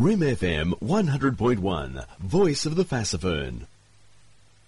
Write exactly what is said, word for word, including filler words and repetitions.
Rim F M one hundred point one, Voice of the Fassifern.